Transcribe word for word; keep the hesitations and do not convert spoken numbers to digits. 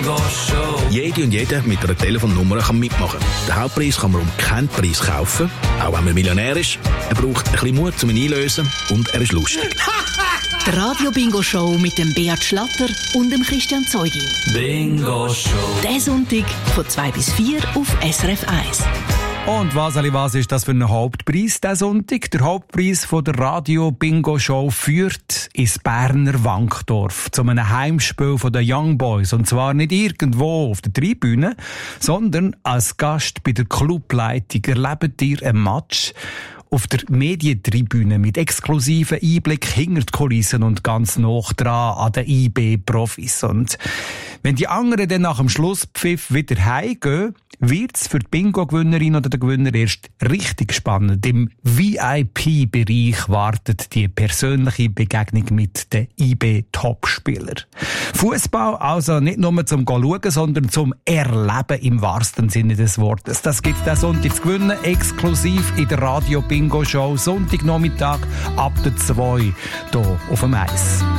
Bingo Show. Jede und jeder mit einer Telefonnummer kann mitmachen. Den Hauptpreis kann man um keinen Preis kaufen, auch wenn man Millionär ist. Er braucht ein bisschen Mut, um ihn einzulösen, und er ist lustig. Die Radio-Bingo-Show mit dem Beat Schlatter und dem Christian Zeugin. Bingo Show. Diesen Sonntag von zwei bis vier auf S R F eins. Und was, Ali, was ist das für ein Hauptpreis diesen Sonntag? Der Hauptpreis von der Radio-Bingo-Show führt ins Berner Wankdorf zu einem Heimspiel von den Young Boys. Und zwar nicht irgendwo auf der Tribüne, sondern als Gast bei der Clubleitung erlebt ihr ein Match auf der Medientribüne mit exklusiven Einblick hinter die Kulissen und ganz nah dran an den I B-Profis. Und wenn die anderen dann nach dem Schlusspfiff wieder heimgehen, wird es für die Bingo-Gewinnerin oder den Gewinner erst richtig spannend. Im V I P-Bereich wartet die persönliche Begegnung mit den I B-Topspielern. Fußball also nicht nur zum Schauen, sondern zum Erleben im wahrsten Sinne des Wortes. Das gibt es diesen Sonntag zu gewinnen, exklusiv in der Radio-Bingo-Show, Sonntagnachmittag ab der zwei hier auf dem Eis.